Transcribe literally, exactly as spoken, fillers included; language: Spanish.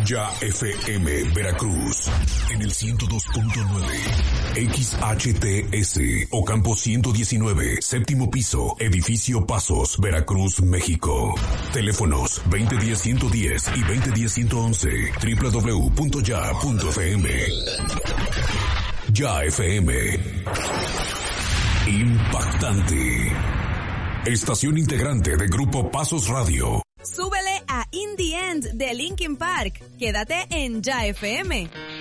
Ya F M Veracruz en el ciento dos punto nueve, X H T S Ocampo ciento diecinueve, séptimo piso, edificio Pasos, Veracruz, México. Teléfonos veinte diez ciento diez y veinte diez ciento once, doble u doble u doble u punto ya punto f m. Ya F M. Impactante. Estación integrante de Grupo Pasos Radio. Súbele a In the End de Linkin Park. Quédate en Ya F M.